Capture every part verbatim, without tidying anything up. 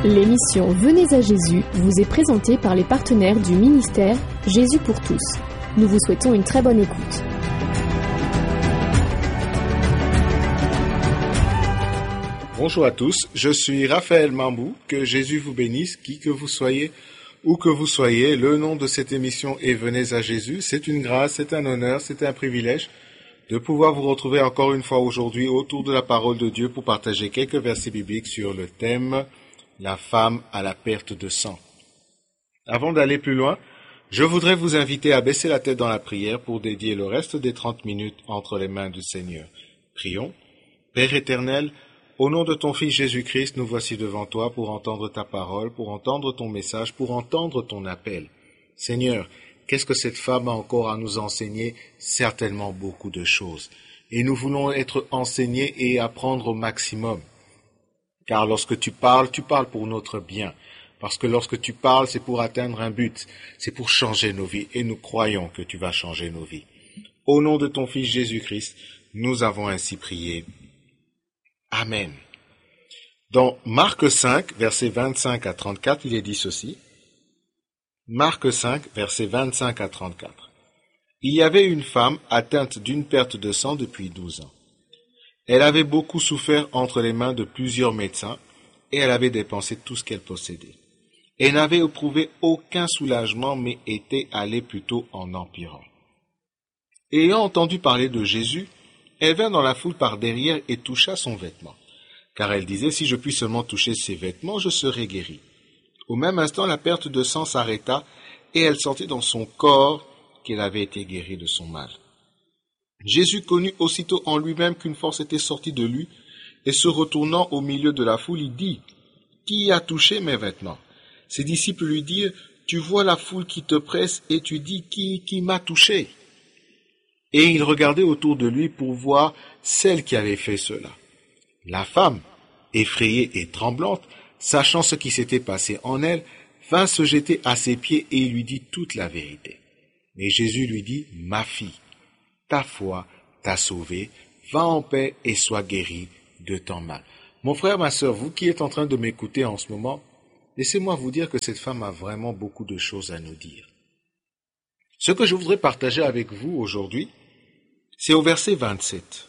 L'émission Venez à Jésus vous est présentée par les partenaires du ministère Jésus pour tous. Nous vous souhaitons une très bonne écoute. Bonjour à tous, je suis Raphaël Mambou, que Jésus vous bénisse, qui que vous soyez, où que vous soyez. Le nom de cette émission est Venez à Jésus. C'est une grâce, c'est un honneur, c'est un privilège de pouvoir vous retrouver encore une fois aujourd'hui autour de la parole de Dieu pour partager quelques versets bibliques sur le thème « La femme à la perte de sang ». Avant d'aller plus loin, je voudrais vous inviter à baisser la tête dans la prière pour dédier le reste des trente minutes entre les mains du Seigneur. Prions. Père éternel, au nom de ton Fils Jésus-Christ, nous voici devant toi pour entendre ta parole, pour entendre ton message, pour entendre ton appel. Seigneur, qu'est-ce que cette femme a encore à nous enseigner? Certainement beaucoup de choses. Et nous voulons être enseignés et apprendre au maximum. Car lorsque tu parles, tu parles pour notre bien. Parce que lorsque tu parles, c'est pour atteindre un but. C'est pour changer nos vies. Et nous croyons que tu vas changer nos vies. Au nom de ton Fils Jésus-Christ, nous avons ainsi prié. Amen. Dans Marc cinq, versets vingt-cinq à trente-quatre, il est dit ceci. Marc cinq, versets vingt-cinq à trente-quatre. Il y avait une femme atteinte d'une perte de sang depuis douze ans. Elle avait beaucoup souffert entre les mains de plusieurs médecins et elle avait dépensé tout ce qu'elle possédait. Elle n'avait éprouvé aucun soulagement mais était allée plutôt en empirant. Ayant entendu parler de Jésus, elle vint dans la foule par derrière et toucha son vêtement. Car elle disait, si je puis seulement toucher ses vêtements, je serai guérie. Au même instant, la perte de sang s'arrêta et elle sentit dans son corps qu'elle avait été guérie de son mal. Jésus connut aussitôt en lui-même qu'une force était sortie de lui et se retournant au milieu de la foule, il dit, « Qui a touché mes vêtements ?» Ses disciples lui dirent, « Tu vois la foule qui te presse et tu dis, qui, qui m'a touché ?» Et il regardait autour de lui pour voir celle qui avait fait cela. La femme, effrayée et tremblante, sachant ce qui s'était passé en elle, vint se jeter à ses pieds et il lui dit toute la vérité. Mais Jésus lui dit, « Ma fille, ta foi t'a sauvée, va en paix et sois guérie de ton mal. » Mon frère, ma sœur, vous qui êtes en train de m'écouter en ce moment, laissez-moi vous dire que cette femme a vraiment beaucoup de choses à nous dire. Ce que je voudrais partager avec vous aujourd'hui, c'est au verset vingt-sept.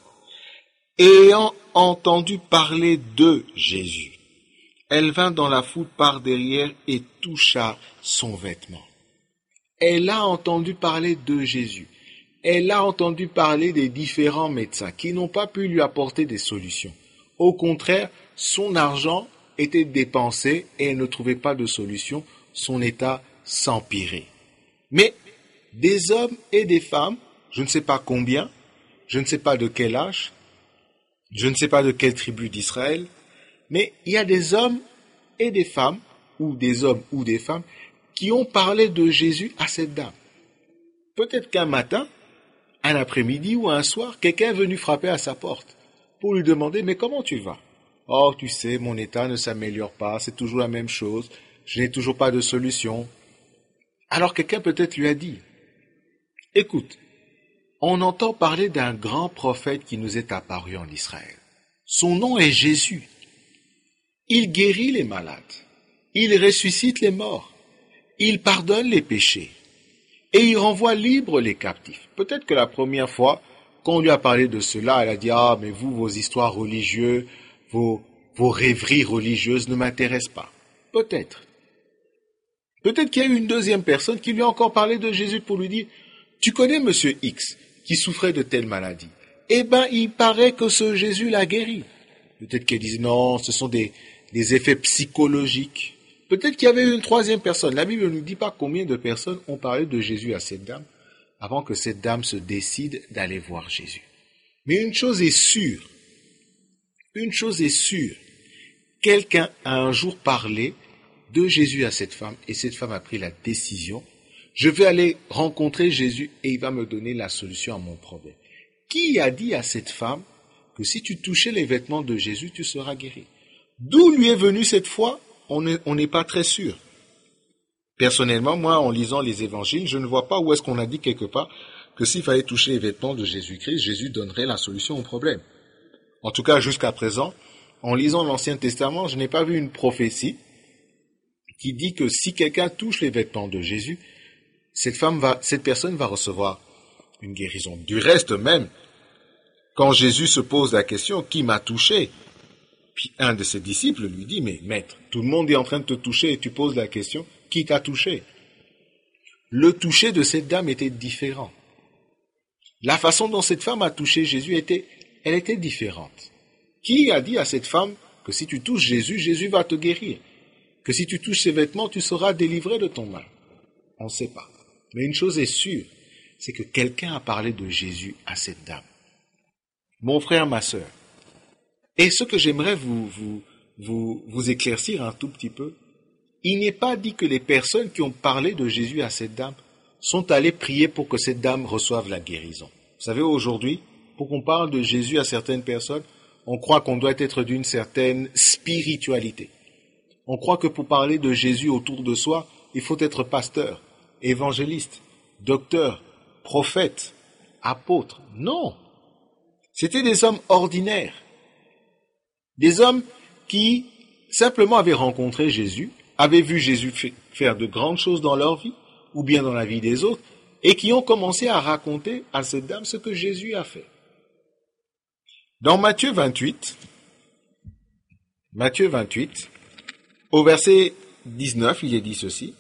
Ayant entendu parler de Jésus, elle vint dans la foule par derrière et toucha son vêtement. Elle a entendu parler de Jésus. Elle a entendu parler des différents médecins qui n'ont pas pu lui apporter des solutions. Au contraire, son argent était dépensé et elle ne trouvait pas de solution. Son état s'empirait. Mais des hommes et des femmes, je ne sais pas combien, je ne sais pas de quel âge, je ne sais pas de quelle tribu d'Israël, mais il y a des hommes et des femmes, ou des hommes ou des femmes, qui ont parlé de Jésus à cette dame. Peut-être qu'un matin, un après-midi ou un soir, quelqu'un est venu frapper à sa porte pour lui demander « Mais comment tu vas ?»« Oh, tu sais, mon état ne s'améliore pas, c'est toujours la même chose, je n'ai toujours pas de solution. » Alors quelqu'un peut-être lui a dit « Écoute, on entend parler d'un grand prophète qui nous est apparu en Israël. Son nom est Jésus. Il guérit les malades, il ressuscite les morts, il pardonne les péchés. Et il renvoie libres les captifs. » Peut-être que la première fois qu'on lui a parlé de cela, elle a dit « Ah, mais vous, vos histoires religieuses, vos, vos rêveries religieuses ne m'intéressent pas. » Peut-être. Peut-être qu'il y a eu une deuxième personne qui lui a encore parlé de Jésus pour lui dire « Tu connais monsieur X qui souffrait de telle maladie. Eh bien, il paraît que ce Jésus l'a guéri. » Peut-être qu'elle disait « Non, ce sont des, des effets psychologiques. » Peut-être qu'il y avait une troisième personne. La Bible ne nous dit pas combien de personnes ont parlé de Jésus à cette dame avant que cette dame se décide d'aller voir Jésus. Mais une chose est sûre, une chose est sûre, quelqu'un a un jour parlé de Jésus à cette femme et cette femme a pris la décision, je vais aller rencontrer Jésus et il va me donner la solution à mon problème. Qui a dit à cette femme que si tu touchais les vêtements de Jésus, tu seras guéri? D'où lui est venue cette foi? On n'est on n'est pas très sûr. Personnellement, moi, en lisant les évangiles, je ne vois pas où est-ce qu'on a dit quelque part que s'il fallait toucher les vêtements de Jésus-Christ, Jésus donnerait la solution au problème. En tout cas, jusqu'à présent, en lisant l'Ancien Testament, je n'ai pas vu une prophétie qui dit que si quelqu'un touche les vêtements de Jésus, cette femme va, cette personne va recevoir une guérison. Du reste même, quand Jésus se pose la question, qui m'a touché? Puis un de ses disciples lui dit, mais maître, tout le monde est en train de te toucher et tu poses la question, qui t'a touché? Le toucher de cette dame était différent. La façon dont cette femme a touché Jésus était, elle était différente. Qui a dit à cette femme que si tu touches Jésus, Jésus va te guérir? Que si tu touches ses vêtements, tu seras délivré de ton mal? On ne sait pas. Mais une chose est sûre, c'est que quelqu'un a parlé de Jésus à cette dame. Mon frère, ma sœur. Et ce que j'aimerais vous, vous, vous, vous éclaircir un tout petit peu, il n'est pas dit que les personnes qui ont parlé de Jésus à cette dame sont allées prier pour que cette dame reçoive la guérison. Vous savez, aujourd'hui, pour qu'on parle de Jésus à certaines personnes, on croit qu'on doit être d'une certaine spiritualité. On croit que pour parler de Jésus autour de soi, il faut être pasteur, évangéliste, docteur, prophète, apôtre. Non! C'était des hommes ordinaires. Des hommes qui simplement avaient rencontré Jésus, avaient vu Jésus faire de grandes choses dans leur vie, ou bien dans la vie des autres, et qui ont commencé à raconter à cette dame ce que Jésus a fait. Dans Matthieu vingt-huit, Matthieu vingt-huit, au verset dix-neuf, il est dit ceci.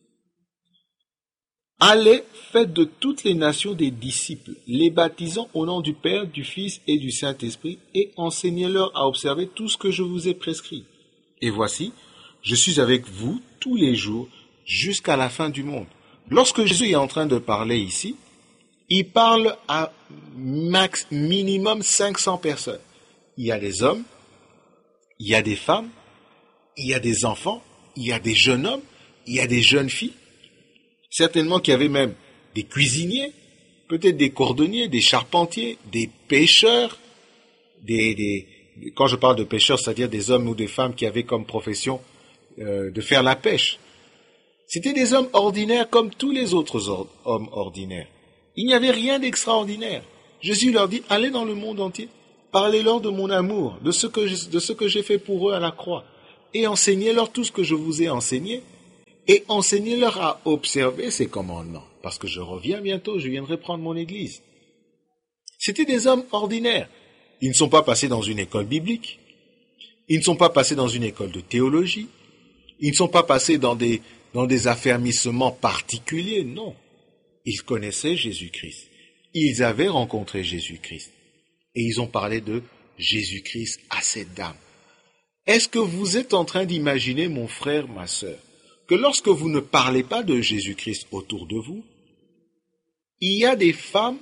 « Allez, faites de toutes les nations des disciples, les baptisant au nom du Père, du Fils et du Saint-Esprit, et enseignez-leur à observer tout ce que je vous ai prescrit. Et voici, je suis avec vous tous les jours jusqu'à la fin du monde. » Lorsque Jésus est en train de parler ici, il parle à max, minimum cinq cents personnes. Il y a des hommes, il y a des femmes, il y a des enfants, il y a des jeunes hommes, il y a des jeunes filles. Certainement qu'il y avait même des cuisiniers, peut-être des cordonniers, des charpentiers, des pêcheurs, des, des, quand je parle de pêcheurs, c'est-à-dire des hommes ou des femmes qui avaient comme profession euh, de faire la pêche. C'était des hommes ordinaires comme tous les autres or- hommes ordinaires. Il n'y avait rien d'extraordinaire. Jésus leur dit, allez dans le monde entier, parlez-leur de mon amour, de ce que je, de ce que j'ai fait pour eux à la croix, et enseignez-leur tout ce que je vous ai enseigné, et enseignez-leur à observer ces commandements, parce que je reviens bientôt, je viendrai prendre mon église. C'était des hommes ordinaires. Ils ne sont pas passés dans une école biblique, ils ne sont pas passés dans une école de théologie, ils ne sont pas passés dans des dans des affermissements particuliers, non. Ils connaissaient Jésus-Christ. Ils avaient rencontré Jésus-Christ. Et ils ont parlé de Jésus-Christ à cette dame. Est-ce que vous êtes en train d'imaginer, mon frère, ma sœur, que lorsque vous ne parlez pas de Jésus-Christ autour de vous, il y a des femmes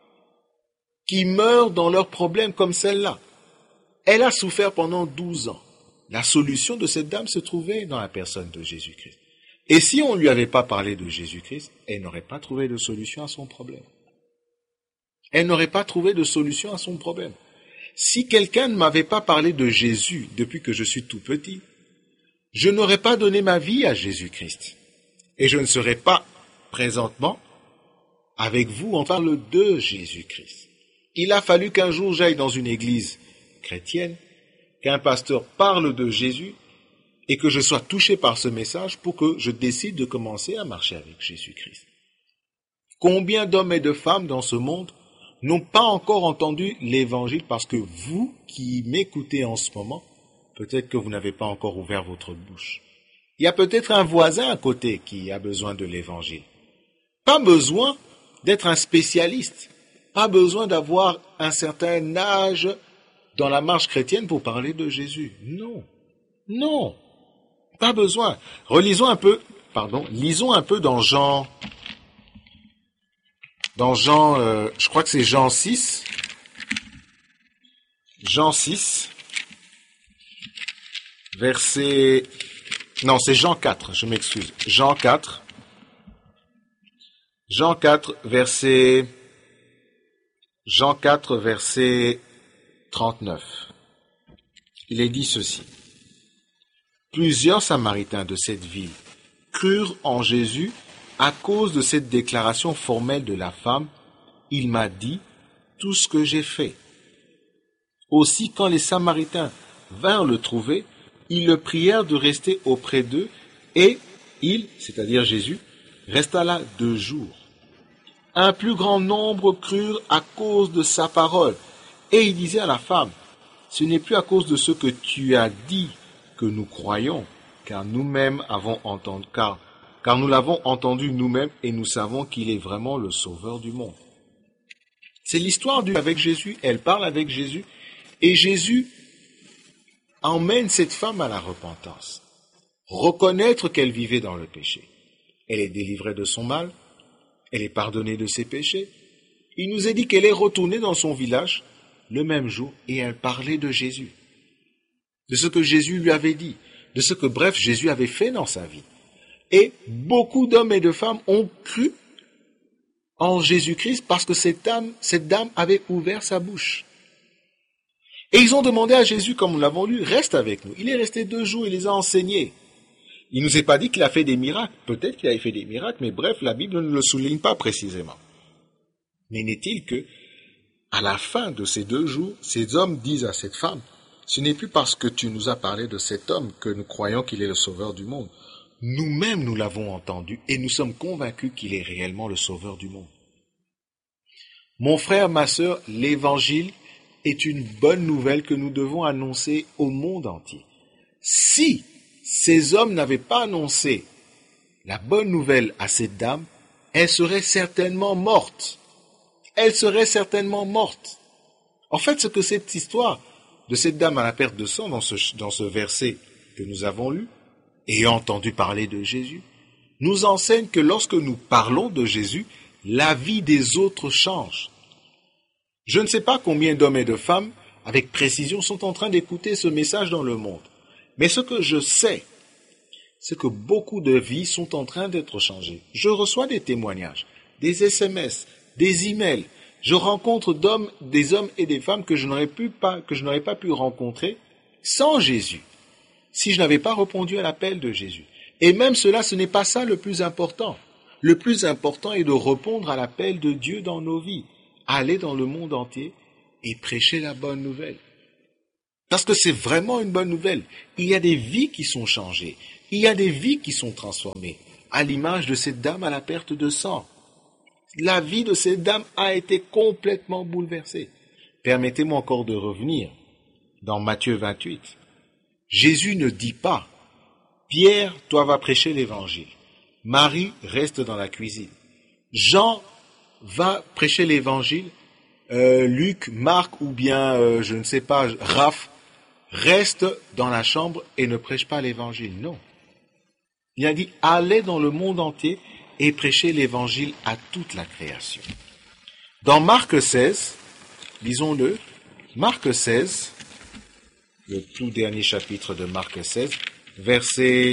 qui meurent dans leurs problèmes comme celle-là. Elle a souffert pendant douze ans. La solution de cette dame se trouvait dans la personne de Jésus-Christ. Et si on ne lui avait pas parlé de Jésus-Christ, elle n'aurait pas trouvé de solution à son problème. Elle n'aurait pas trouvé de solution à son problème. Si quelqu'un ne m'avait pas parlé de Jésus depuis que je suis tout petit, je n'aurais pas donné ma vie à Jésus-Christ. Et je ne serais pas présentement avec vous, on parle de Jésus-Christ. Il a fallu qu'un jour j'aille dans une église chrétienne, qu'un pasteur parle de Jésus, et que je sois touché par ce message pour que je décide de commencer à marcher avec Jésus-Christ. Combien d'hommes et de femmes dans ce monde n'ont pas encore entendu l'évangile parce que vous qui m'écoutez en ce moment, peut-être que vous n'avez pas encore ouvert votre bouche. Il y a peut-être un voisin à côté qui a besoin de l'évangile. Pas besoin d'être un spécialiste, pas besoin d'avoir un certain âge dans la marche chrétienne pour parler de Jésus. Non, non. Pas besoin. Relisons un peu, pardon, lisons un peu dans Jean, dans Jean, euh, je crois que c'est Jean six, Jean six, verset, non, c'est Jean quatre, je m'excuse, Jean quatre, Jean quatre, verset, Jean quatre, verset trente-neuf. Il est dit ceci. Plusieurs Samaritains de cette ville crurent en Jésus à cause de cette déclaration formelle de la femme, « Il m'a dit tout ce que j'ai fait ». Aussi, quand les Samaritains vinrent le trouver, ils le prièrent de rester auprès d'eux Et il, c'est-à-dire Jésus, resta là deux jours. Un plus grand nombre crurent à cause de sa parole. Et il disait à la femme, ce n'est plus à cause de ce que tu as dit que nous croyons, car nous-mêmes avons entendu, car, car nous l'avons entendu nous-mêmes et nous savons qu'il est vraiment le sauveur du monde. C'est l'histoire du avec Jésus, elle parle avec Jésus, et Jésus emmène cette femme à la repentance. Reconnaître qu'elle vivait dans le péché. Elle est délivrée de son mal, elle est pardonnée de ses péchés. Il nous est dit qu'elle est retournée dans son village le même jour et elle parlait de Jésus, de ce que Jésus lui avait dit, de ce que, bref, Jésus avait fait dans sa vie. Et beaucoup d'hommes et de femmes ont cru en Jésus-Christ parce que cette dame, cette dame avait ouvert sa bouche. Et ils ont demandé à Jésus, comme nous l'avons lu, reste avec nous. Il est resté deux jours, il les a enseignés. Il ne nous est pas dit qu'il a fait des miracles. Peut-être qu'il a fait des miracles, mais bref, la Bible ne le souligne pas précisément. Mais n'est-il que, à la fin de ces deux jours, ces hommes disent à cette femme, ce n'est plus parce que tu nous as parlé de cet homme que nous croyons qu'il est le sauveur du monde. Nous-mêmes, nous l'avons entendu et nous sommes convaincus qu'il est réellement le sauveur du monde. Mon frère, ma sœur, l'évangile est une bonne nouvelle que nous devons annoncer au monde entier. Si ces hommes n'avaient pas annoncé la bonne nouvelle à cette dame, elle serait certainement morte. Elle serait certainement morte. En fait, ce que cette histoire de cette dame à la perte de sang dans ce, dans ce verset que nous avons lu, ayant entendu parler de Jésus, nous enseigne que lorsque nous parlons de Jésus, la vie des autres change. Je ne sais pas combien d'hommes et de femmes, avec précision, sont en train d'écouter ce message dans le monde. Mais ce que je sais, c'est que beaucoup de vies sont en train d'être changées. Je reçois des témoignages, des S M S, des emails. Je rencontre d'hommes, des hommes et des femmes que je n'aurais pu pas, que je n'aurais pas pu rencontrer sans Jésus, si je n'avais pas répondu à l'appel de Jésus. Et même cela, ce n'est pas ça le plus important. Le plus important est de répondre à l'appel de Dieu dans nos vies, aller dans le monde entier et prêcher la bonne nouvelle. Parce que c'est vraiment une bonne nouvelle. Il y a des vies qui sont changées. Il y a des vies qui sont transformées, à l'image de cette dame à la perte de sang. La vie de cette dame a été complètement bouleversée. Permettez-moi encore de revenir dans Matthieu vingt-huit. Jésus ne dit pas « Pierre, toi vas prêcher l'évangile. Marie reste dans la cuisine. Jean va prêcher l'évangile. Euh, Luc, Marc ou bien, euh, je ne sais pas, Raph, reste dans la chambre et ne prêche pas l'évangile. » Non. Il a dit « Allez dans le monde entier et prêchez l'évangile à toute la création. » Dans Marc seize, lisons-le, Marc seize, le tout dernier chapitre de Marc seize, verset,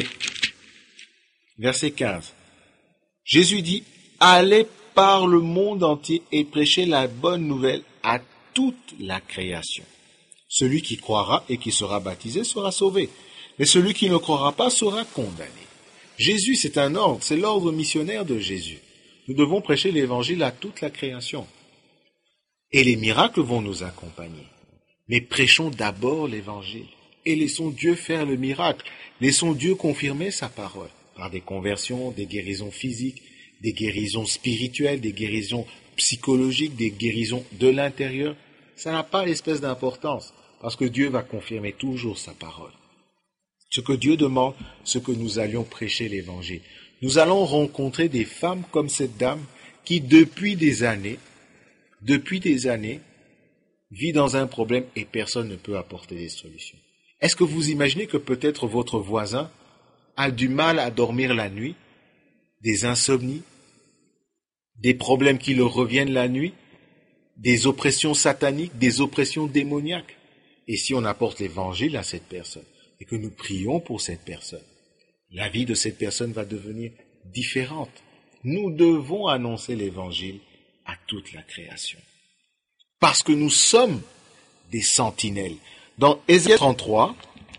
verset quinze. Jésus dit « Allez par le monde entier et prêchez la bonne nouvelle à toute la création. Celui qui croira et qui sera baptisé sera sauvé, mais celui qui ne croira pas sera condamné. » Jésus, c'est un ordre, c'est l'ordre missionnaire de Jésus. Nous devons prêcher l'évangile à toute la création. Et les miracles vont nous accompagner. Mais prêchons d'abord l'évangile et laissons Dieu faire le miracle. Laissons Dieu confirmer sa parole par des conversions, des guérisons physiques, des guérisons spirituelles, des guérisons psychologiques, des guérisons de l'intérieur. Ça n'a pas l'espèce d'importance parce que Dieu va confirmer toujours sa parole. Ce que Dieu demande, c'est que nous allions prêcher l'évangile. Nous allons rencontrer des femmes comme cette dame qui, depuis des années, depuis des années, vit dans un problème et personne ne peut apporter des solutions. Est-ce que vous imaginez que peut-être votre voisin a du mal à dormir la nuit, des insomnies, des problèmes qui le reviennent la nuit, des oppressions sataniques, des oppressions démoniaques? Et si on apporte l'évangile à cette personne et que nous prions pour cette personne, la vie de cette personne va devenir différente. Nous devons annoncer l'évangile à toute la création. Parce que nous sommes des sentinelles. Dans Ézéchiel trente-trois,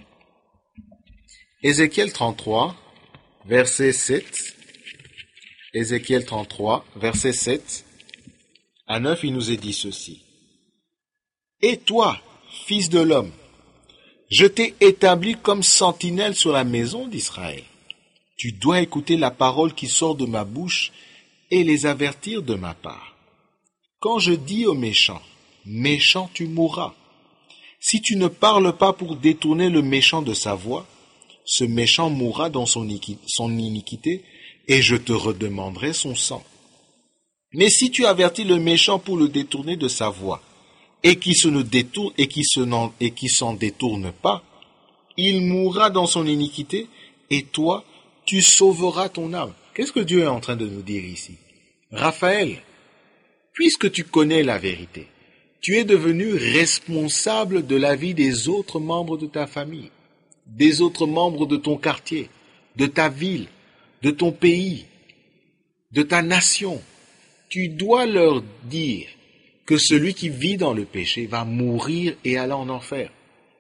Ézéchiel trente-trois, verset sept, Ézéchiel trente-trois, verset sept, à neuf, il nous est dit ceci. « Et toi, fils de l'homme, je t'ai établi comme sentinelle sur la maison d'Israël. Tu dois écouter la parole qui sort de ma bouche et les avertir de ma part. Quand je dis au méchant, méchant tu mourras. Si tu ne parles pas pour détourner le méchant de sa voie, ce méchant mourra dans son iniquité et je te redemanderai son sang. Mais si tu avertis le méchant pour le détourner de sa voie, et qui se ne détourne et qui se n'en, et qui s'en détourne pas, il mourra dans son iniquité, et toi, tu sauveras ton âme. Qu'est-ce que Dieu est en train de nous dire ici? Raphaël, puisque tu connais la vérité, tu es devenu responsable de la vie des autres membres de ta famille, des autres membres de ton quartier, de ta ville, de ton pays, de ta nation. Tu dois leur dire que celui qui vit dans le péché va mourir et aller en enfer.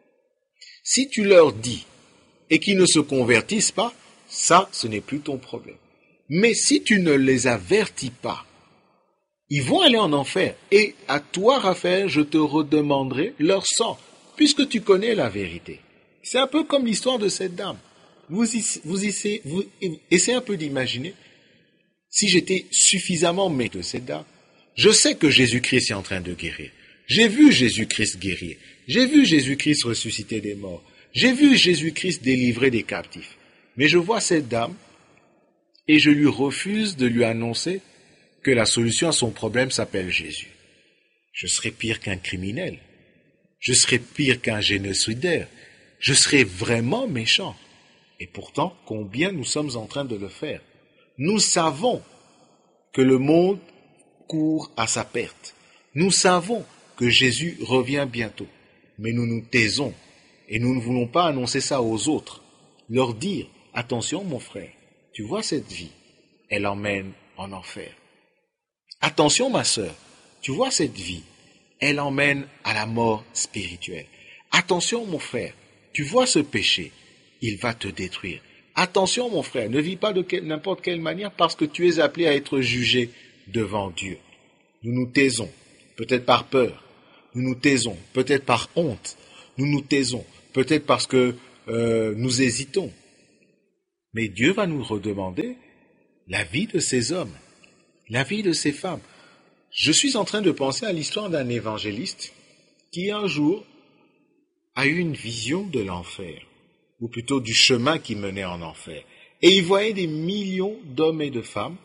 Si tu leur dis et qu'ils ne se convertissent pas, ça, ce n'est plus ton problème. Mais si tu ne les avertis pas, ils vont aller en enfer. Et à toi, Raphaël, je te redemanderai leur sang, puisque tu connais la vérité. C'est un peu comme l'histoire de cette dame. Vous, y, vous, y, vous essayez un peu d'imaginer, si j'étais suffisamment maître de cette dame, je sais que Jésus-Christ est en train de guérir. J'ai vu Jésus-Christ guérir. J'ai vu Jésus-Christ ressusciter des morts. J'ai vu Jésus-Christ délivrer des captifs. Mais je vois cette dame et je lui refuse de lui annoncer que la solution à son problème s'appelle Jésus. Je serais pire qu'un criminel. Je serais pire qu'un génocidaire. Je serais vraiment méchant. Et pourtant, combien nous sommes en train de le faire? Nous savons que le monde court à sa perte. Nous savons que Jésus revient bientôt, mais nous nous taisons et nous ne voulons pas annoncer ça aux autres, leur dire, attention mon frère, tu vois cette vie, elle emmène en enfer. Attention ma sœur, tu vois cette vie, elle emmène à la mort spirituelle. Attention mon frère, tu vois ce péché, il va te détruire. Attention mon frère, ne vis pas de quelle, n'importe quelle manière parce que tu es appelé à être jugé devant Dieu. Nous nous taisons, peut-être par peur, nous nous taisons, peut-être par honte, nous nous taisons, peut-être parce que euh, nous hésitons. Mais Dieu va nous redemander la vie de ces hommes, la vie de ces femmes. Je suis en train de penser à l'histoire d'un évangéliste qui un jour a eu une vision de l'enfer, ou plutôt du chemin qui menait en enfer. Et il voyait des millions d'hommes et de femmes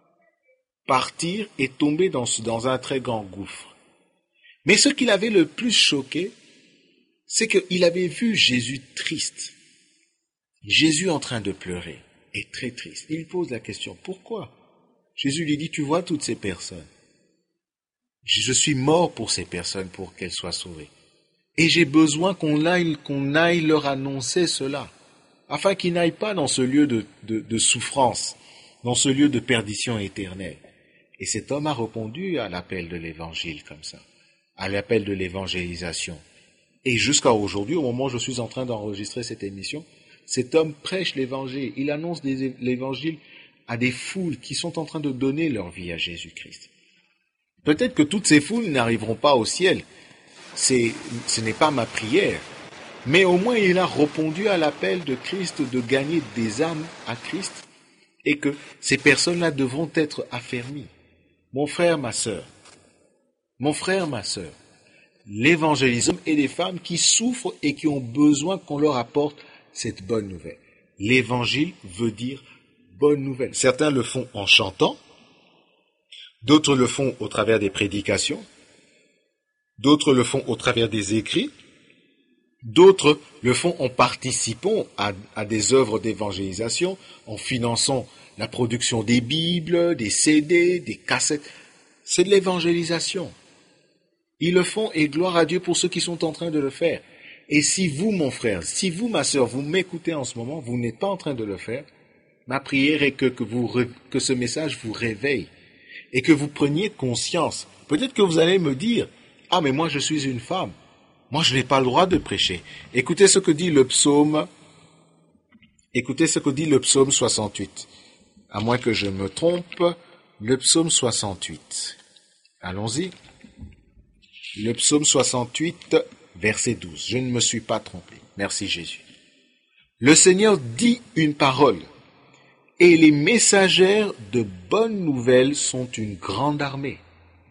partir et tomber dans, dans un très grand gouffre. Mais ce qui l'avait le plus choqué, c'est qu'il avait vu Jésus triste. Jésus en train de pleurer, et très triste. Il pose la question, pourquoi? Jésus lui dit, tu vois toutes ces personnes. Je suis mort pour ces personnes, pour qu'elles soient sauvées. Et j'ai besoin qu'on aille, qu'on aille leur annoncer cela, afin qu'ils n'aillent pas dans ce lieu de, de, de souffrance, dans ce lieu de perdition éternelle. Et cet homme a répondu à l'appel de l'évangile comme ça, à l'appel de l'évangélisation. Et jusqu'à aujourd'hui, au moment où je suis en train d'enregistrer cette émission, cet homme prêche l'évangile, il annonce des, l'évangile à des foules qui sont en train de donner leur vie à Jésus-Christ. Peut-être que toutes ces foules n'arriveront pas au ciel, c'est, ce n'est pas ma prière, mais au moins il a répondu à l'appel de Christ de gagner des âmes à Christ et que ces personnes-là devront être affermies. Mon frère, ma sœur, mon frère, ma sœur, l'évangélisme et des femmes qui souffrent et qui ont besoin qu'on leur apporte cette bonne nouvelle. L'évangile veut dire bonne nouvelle. Certains le font en chantant, d'autres le font au travers des prédications, d'autres le font au travers des écrits, d'autres le font en participant à, à des œuvres d'évangélisation, en finançant la production des Bibles, des C D, des cassettes. C'est de l'évangélisation. Ils le font et gloire à Dieu pour ceux qui sont en train de le faire. Et si vous, mon frère, si vous, ma sœur, vous m'écoutez en ce moment, vous n'êtes pas en train de le faire, ma prière est que, que, vous, que ce message vous réveille et que vous preniez conscience. Peut-être que vous allez me dire, « Ah, mais moi je suis une femme, moi je n'ai pas le droit de prêcher. » Écoutez ce que dit le psaume, écoutez ce que dit le psaume soixante-huit. À moins que je me trompe, le psaume soixante-huit. Allons-y. Le psaume soixante-huit, verset douze. Je ne me suis pas trompé. Merci Jésus. Le Seigneur dit une parole Et les messagères de bonnes nouvelles sont une grande armée.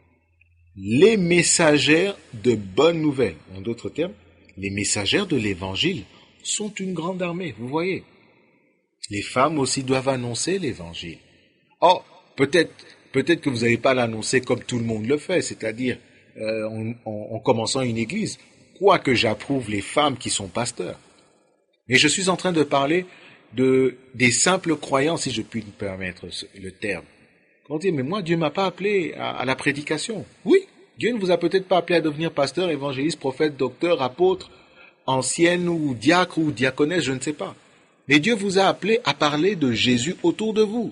Les messagères de bonnes nouvelles, en d'autres termes, les messagères de l'évangile sont une grande armée, vous voyez. Les femmes aussi doivent annoncer l'évangile. Oh, peut-être, peut-être que vous n'allez pas l'annoncer comme tout le monde le fait, c'est-à-dire euh, en, en, en commençant une église, quoique j'approuve les femmes qui sont pasteurs. Mais je suis en train de parler de des simples croyants, si je puis me permettre le terme. On dit, mais moi, Dieu m'a pas appelé à, à la prédication. Oui, Dieu ne vous a peut-être pas appelé à devenir pasteur, évangéliste, prophète, docteur, apôtre, ancienne ou diacre ou diaconesse, je ne sais pas. Mais Dieu vous a appelé à parler de Jésus autour de vous.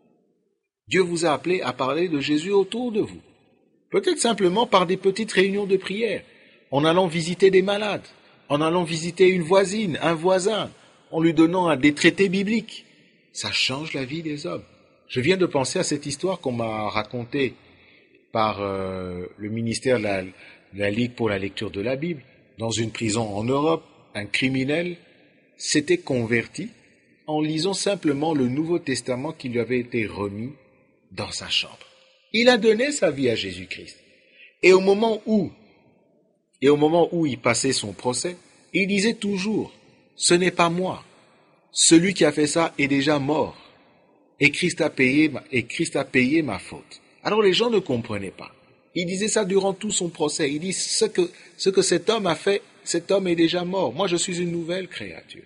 Dieu vous a appelé à parler de Jésus autour de vous. Peut-être simplement par des petites réunions de prière, en allant visiter des malades, en allant visiter une voisine, un voisin, en lui donnant des traités bibliques. Ça change la vie des hommes. Je viens de penser à cette histoire qu'on m'a racontée par euh, le ministère de la, de la Ligue pour la lecture de la Bible. Dans une prison en Europe, un criminel s'était converti en lisant simplement le Nouveau Testament qui lui avait été remis dans sa chambre. Il a donné sa vie à Jésus-Christ. Et au moment où, et au moment où il passait son procès, il disait toujours, ce n'est pas moi. Celui qui a fait ça est déjà mort. Et Christ a payé, et Christ a payé ma faute. Alors les gens ne comprenaient pas. Il disait ça durant tout son procès. Il dit, ce que, ce que cet homme a fait, cet homme est déjà mort. Moi, je suis une nouvelle créature.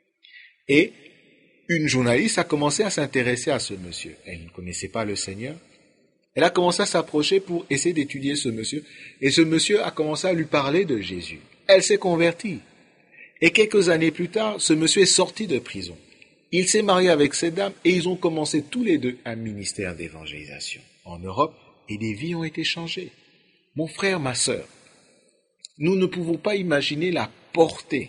Et une journaliste a commencé à s'intéresser à ce monsieur. Elle ne connaissait pas le Seigneur. Elle a commencé à s'approcher pour essayer d'étudier ce monsieur. Et ce monsieur a commencé à lui parler de Jésus. Elle s'est convertie. Et quelques années plus tard, ce monsieur est sorti de prison. Il s'est marié avec cette dame et ils ont commencé tous les deux un ministère d'évangélisation en Europe et des vies ont été changées. Mon frère, ma sœur, nous ne pouvons pas imaginer la portée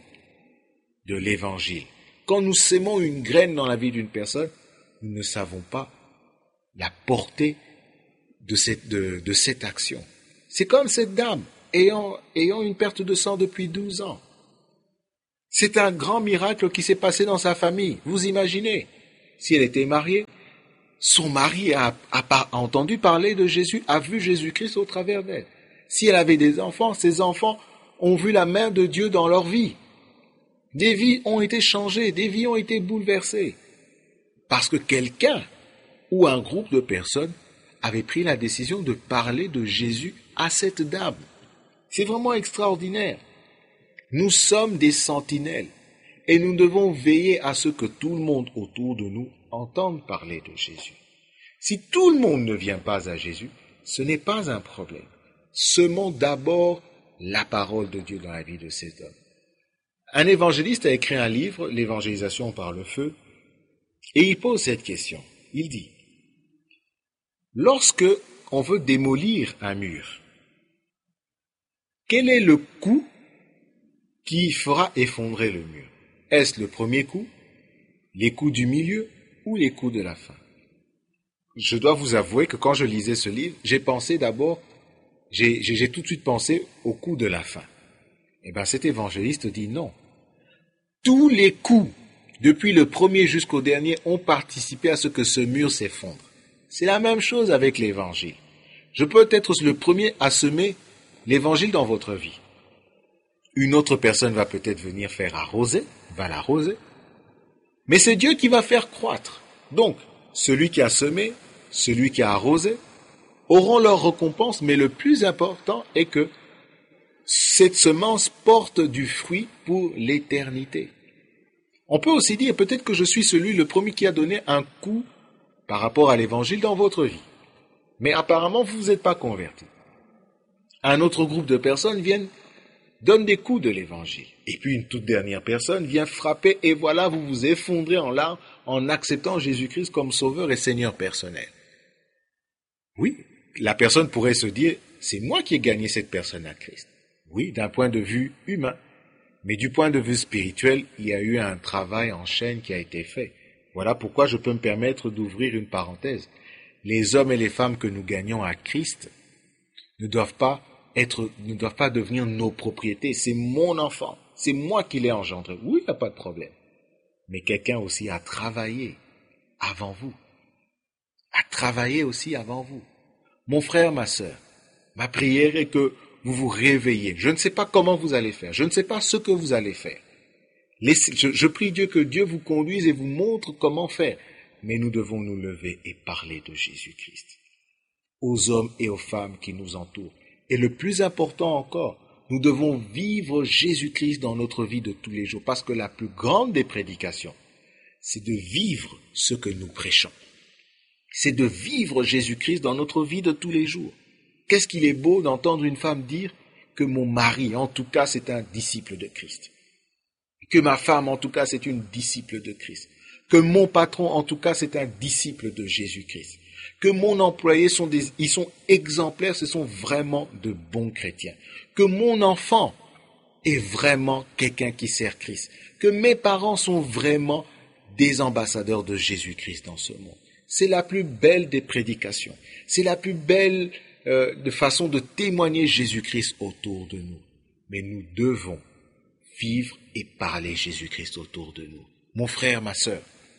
de l'évangile. Quand nous sémons une graine dans la vie d'une personne, nous ne savons pas la portée de cette, de, de cette action. C'est comme cette dame ayant, ayant une perte de sang depuis douze ans. C'est un grand miracle qui s'est passé dans sa famille. Vous imaginez, si elle était mariée, son mari a, a, a entendu parler de Jésus, a vu Jésus-Christ au travers d'elle. Si elle avait des enfants, ses enfants ont vu la main de Dieu dans leur vie. Des vies ont été changées, des vies ont été bouleversées. Parce que quelqu'un ou un groupe de personnes avait pris la décision de parler de Jésus à cette dame. C'est vraiment extraordinaire. Nous sommes des sentinelles et nous devons veiller à ce que tout le monde autour de nous entende parler de Jésus. Si tout le monde ne vient pas à Jésus, ce n'est pas un problème. Semons d'abord la parole de Dieu dans la vie de cet homme. Un évangéliste a écrit un livre, L'évangélisation par le feu, et il pose cette question. Il dit, lorsque on veut démolir un mur, quel est le coût qui fera effondrer le mur? Est-ce le premier coup, les coups du milieu ou les coups de la fin? Je dois vous avouer que quand je lisais ce livre, j'ai pensé d'abord, j'ai, j'ai, j'ai tout de suite pensé au coup de la fin. Eh bien, cet évangéliste dit non. Tous les coups, depuis le premier jusqu'au dernier, ont participé à ce que ce mur s'effondre. C'est la même chose avec l'évangile. Je peux être le premier à semer l'évangile dans votre vie. Une autre personne va peut-être venir faire arroser, va l'arroser. Mais c'est Dieu qui va faire croître. Donc, celui qui a semé, celui qui a arrosé, auront leur récompense, mais le plus important est que cette semence porte du fruit pour l'éternité. On peut aussi dire, peut-être que je suis celui, le premier qui a donné un coup par rapport à l'évangile dans votre vie. Mais apparemment, vous n'êtes pas converti. Un autre groupe de personnes viennent donne des coups de l'évangile. Et puis une toute dernière personne vient frapper et voilà, vous vous effondrez en larmes en acceptant Jésus-Christ comme sauveur et Seigneur personnel. Oui, la personne pourrait se dire, c'est moi qui ai gagné cette personne à Christ. Oui, d'un point de vue humain. Mais du point de vue spirituel, il y a eu un travail en chaîne qui a été fait. Voilà pourquoi je peux me permettre d'ouvrir une parenthèse. Les hommes et les femmes que nous gagnons à Christ ne doivent pas être, ne doivent pas devenir nos propriétés. C'est mon enfant. C'est moi qui l'ai engendré. Oui, il n'y a pas de problème. Mais quelqu'un aussi a travaillé avant vous, a travaillé aussi avant vous. Mon frère, ma sœur, ma prière est que vous vous réveillez. Je ne sais pas comment vous allez faire. Je ne sais pas ce que vous allez faire. Laissez, je, je prie Dieu que Dieu vous conduise et vous montre comment faire. Mais nous devons nous lever et parler de Jésus-Christ aux hommes et aux femmes qui nous entourent. Et le plus important encore, nous devons vivre Jésus-Christ dans notre vie de tous les jours. Parce que la plus grande des prédications, c'est de vivre ce que nous prêchons. C'est de vivre Jésus-Christ dans notre vie de tous les jours. Qu'est-ce qu'il est beau d'entendre une femme dire que mon mari, en tout cas, c'est un disciple de Christ. Que ma femme, en tout cas, c'est une disciple de Christ. Que mon patron, en tout cas, c'est un disciple de Jésus-Christ. Que mon employé, sont des, ils sont exemplaires, ce sont vraiment de bons chrétiens. Que mon enfant est vraiment quelqu'un qui sert Christ. Que mes parents sont vraiment des ambassadeurs de Jésus-Christ dans ce monde. C'est la plus belle des prédications. C'est la plus belle euh, de façon de témoigner Jésus-Christ autour de nous. Mais nous devons vivre et parler Jésus-Christ autour de nous. Mon frère, ma sœur,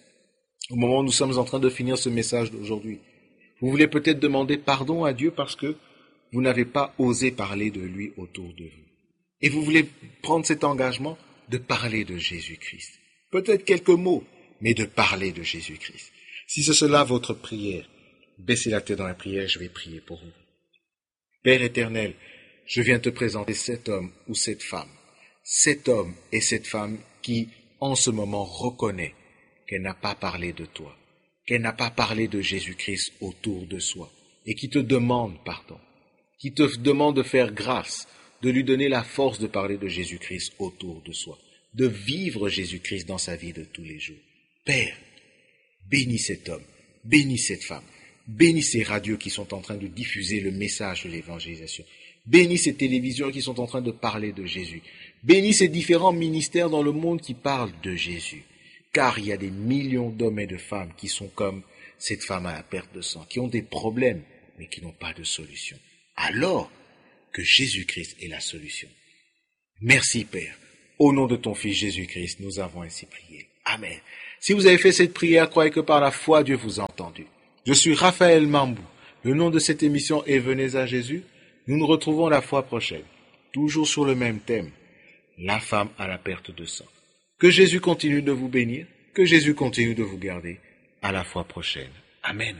au moment où nous sommes en train de finir ce message d'aujourd'hui, vous voulez peut-être demander pardon à Dieu parce que vous n'avez pas osé parler de lui autour de vous. Et vous voulez prendre cet engagement de parler de Jésus-Christ. Peut-être quelques mots, mais de parler de Jésus-Christ. Si c'est cela votre prière, baissez la tête dans la prière, je vais prier pour vous. Père éternel, je viens te présenter cet homme ou cette femme. Cet homme et cette femme qui, en ce moment, reconnaît qu'elle n'a pas parlé de toi, qu'elle n'a pas parlé de Jésus-Christ autour de soi, et qui te demande pardon, qui te demande de faire grâce, de lui donner la force de parler de Jésus-Christ autour de soi, de vivre Jésus-Christ dans sa vie de tous les jours. Père, bénis cet homme, bénis cette femme, bénis ces radios qui sont en train de diffuser le message de l'évangélisation, bénis ces télévisions qui sont en train de parler de Jésus, bénis ces différents ministères dans le monde qui parlent de Jésus, car il y a des millions d'hommes et de femmes qui sont comme cette femme à la perte de sang, qui ont des problèmes, mais qui n'ont pas de solution. Alors que Jésus-Christ est la solution. Merci Père. Au nom de ton Fils Jésus-Christ, nous avons ainsi prié. Amen. Si vous avez fait cette prière, croyez que par la foi, Dieu vous a entendu. Je suis Raphaël Mambou. Le nom de cette émission est Venez à Jésus. Nous nous retrouvons la fois prochaine, toujours sur le même thème, la femme à la perte de sang. Que Jésus continue de vous bénir, que Jésus continue de vous garder. À la fois prochaine. Amen.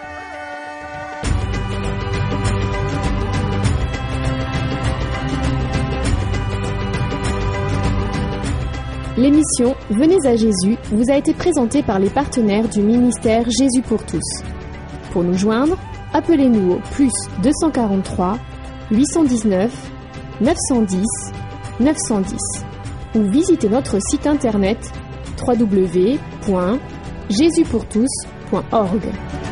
L'émission Venez à Jésus vous a été présentée par les partenaires du ministère Jésus pour tous. Pour nous joindre, appelez-nous au plus deux cent quarante-trois, huit cent dix-neuf, neuf cent dix, neuf cent dix ou visitez notre site internet w w w point jésus pour tous point org.